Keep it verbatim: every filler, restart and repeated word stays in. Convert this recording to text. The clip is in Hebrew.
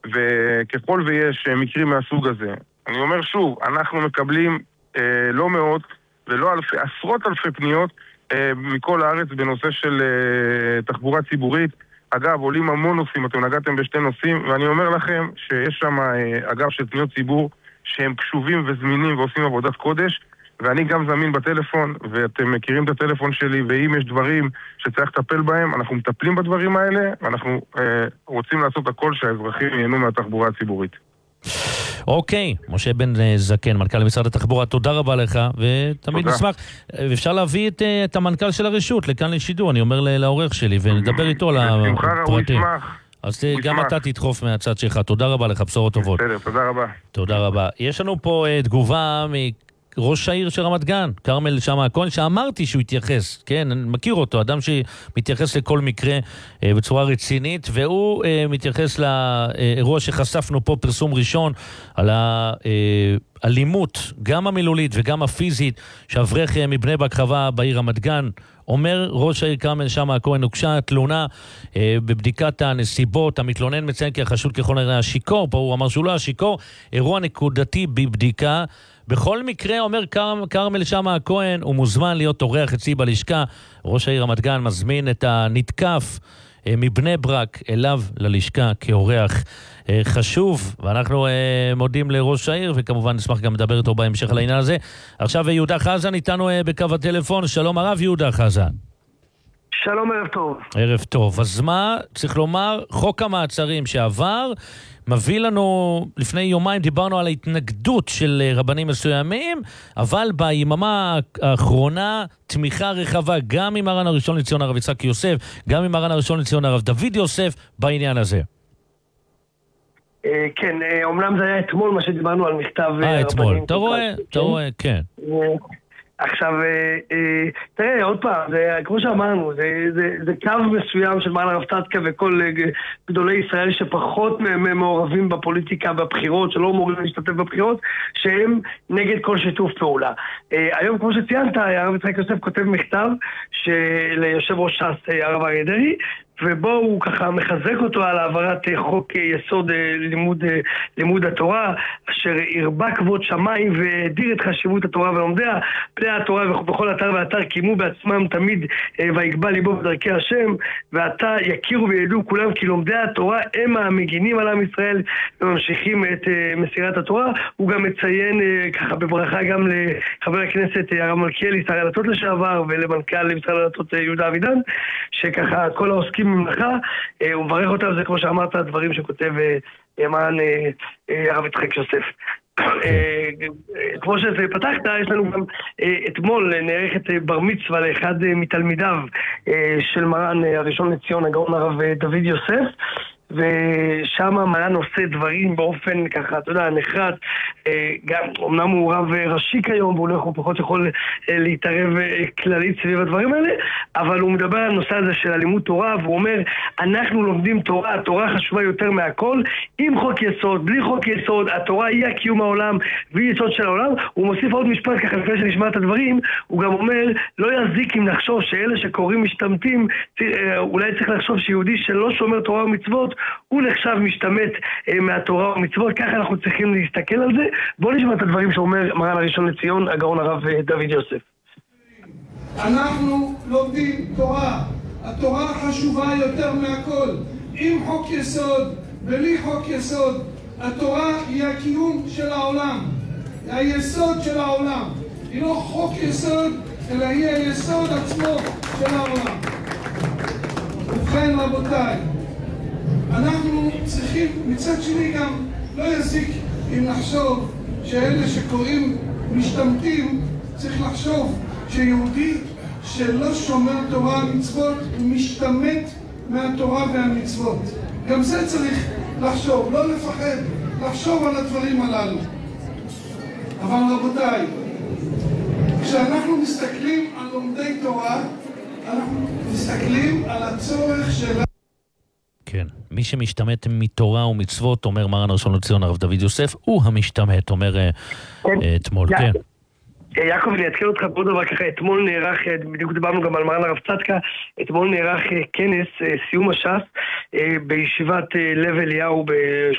וככל ויש מקרים מהסוג הזה, אני אומר שוב, אנחנו מקבלים אה, לא מאות ולא אלפי, עשרות אלפי פניות אה, מכל הארץ בנושא של אה, תחבורה ציבורית. אגב, עולים המון נושאים, אתם נגעתם בשתי נושאים, ואני אומר לכם שיש שם אה, אגב של פניות ציבור שהם קשובים וזמינים ועושים עבודת קודש, ואני גם זמין בטלפון, ואתם מכירים את הטלפון שלי, ואם יש דברים שצריך לטפל בהם, אנחנו מטפלים בדברים האלה, ואנחנו אה, רוצים לעשות הכל שהאזרחים ייהנו מהתחבורה הציבורית. אוקיי, משה בן זקן, מנכ"ל משרד התחבורה, תודה רבה לך, ותמיד נשמח. אפשר להביא את, את המנכ"ל של הרשות לכאן לשידור, אני אומר לעורך שלי, ונדבר איתו על הפרטים. אז גם אתה תדחוף מהצד שלך. תודה רבה לך, בשורות טובות. בסדר, תודה רבה. תודה רבה. יש לנו פה תגובה מראש העיר של רמת גן, כרמל שאמה הכהן, שאמרתי שהוא התייחס, כן, אני מכיר אותו, אדם שמתייחס לכל מקרה בצורה רצינית, והוא מתייחס לאירוע שחשפנו פה, פרסום ראשון, על האלימות, גם המילולית וגם הפיזית, שאברך מבני ברק חווה בעיר רמת גן. אומר ראש העיר כרמל שאמה הכהן, הוגשה תלונה אה, בבדיקת הנסיבות, המתלונן מציין כי החשוד ככל הנראה השיקור, פה הוא אמר שהוא לא השיקור, אירוע נקודתי בבדיקה. בכל מקרה, אומר כרמל שאמה הכהן, הוא מוזמן להיות אורח אצלי בלשכה. ראש העיר רמת גן מזמין את הנתקף אה, מבני ברק אליו ללשכה כאורח אה, חשוב, ואנחנו אה, מודים לראש העיר, וכמובן נשמח גם לדבר איתו בהמשך על העניין הזה. עכשיו יהודה חזן איתנו אה, בקו הטלפון. שלום הרב יהודה חזן. שלום, ערב טוב. ערב טוב. אז מה צריך לומר? חוק המעצרים שעבר מביא לנו, לפני יומיים דיברנו על ההתנגדות של רבנים מסוימים, אבל ביממה האחרונה תמיכה רחבה גם עם מרן הראשון לציון הרב יצחק יוסף, גם עם מרן הראשון לציון הרב דוד יוסף בעניין הזה. כן, אומנם זה היה אתמול מה שדיברנו על מכתב רבנים. אה, אתמול. אתה רואה, אתה רואה, כן. עכשיו, תראה, עוד פעם, כמו שאמרנו, זה קו מסוים של מרן הרב צדקה וכל גדולי ישראל שפחות מעורבים בפוליטיקה, בבחירות, שלא אמורים להשתתף בבחירות, שהם נגד כל שיתוף פעולה. היום, כמו שציינת, הרב יצחק יוסף כותב מכתב ליושב ראש ש"ס הרב אריה דרעי, ובו הוא ככה מחזק אותו על העברת חוק יסוד לימוד, לימוד התורה, אשר הרבה כבוד שמיים והדיר את חשיבות התורה ולומדיה. פני התורה ובכל אתר ואתר קיימו בעצמם תמיד ויגבה ליבו בדרכי השם, ועתה יכירו וידעו כולם כי לומדי התורה הם המגינים על עם ישראל וממשיכים את מסירת התורה. הוא גם מציין ככה בברכה גם לחבר הכנסת הרב מלכיאלי, שר הדתות לשעבר, ולמנכ"ל משרד הדתות יהודה אבידן, שככה כל העוסקים ממלכה, הוא מברך אותם, זה כמו שאמרת, הדברים שכותב מרן הרב יצחק יוסף. כמו שזה פתחת, יש לנו גם אתמול נערכת בר מצווה לאחד מתלמידיו של מרן הראשון לציון הגאון הרב דוד יוסף, ושם מרן עושה דברים באופן ככה, אתה יודע, נחרץ. גם, אמנם הוא רב ראשי כיום, והוא לא פחות יכול להתערב כללית סביב הדברים האלה, אבל הוא מדבר על הנושא הזה של הלימוד תורה, והוא אומר, אנחנו לומדים תורה, התורה חשובה יותר מהכל, עם חוק יסוד, בלי חוק יסוד, התורה היא הקיום העולם, והיא יסוד של העולם. הוא מוסיף עוד משפט ככה, לפני שנשמע את הדברים, הוא גם אומר, לא יזיק אם נחשוב שאלה שקוראים משתמטים, אולי צריך לחשוב שיהודי שלא שומר תורה ומצוות, הוא נחשב משתמט אה, מהתורה ומצוות. ככה אנחנו צריכים להסתכל על זה. בואו נשמע את הדברים שאומר מרן הראשון לציון הגאון הרב דוד יוסף. אנחנו לומדים תורה, התורה חשובה יותר מהכל, עם חוק יסוד, בלי חוק יסוד. התורה היא הקיום של העולם, היא היסוד של העולם, היא לא חוק יסוד אלא היא היסוד עצמו של העולם. ובכן רבותיי, אנחנו צריכים, מצד שני גם לא יזיק אם לחשוב שאלה שקוראים משתמטים, צריך לחשוב שיהודי שלא שומר תורה ומצוות הוא משתמט מהתורה והמצוות. גם זה צריך לחשוב, לא לפחד, לחשוב על הדברים הללו. אבל רבותיי, כשאנחנו מסתכלים על לומדי תורה, אנחנו מסתכלים על הצורך של... כן, מי שמשתמט מתורה ומצוות, אומר מרן הראשון לציון הרב דוד יוסף, הוא המשתמט, אומר אתמול, כן. יעקב, אני אתקל אותך בעוד דבר ככה, אתמול נערך, בדיוק דיברנו גם על מרן הרב צדקה, אתמול נערך כנס סיום הש"ס בישיבת לב אליהו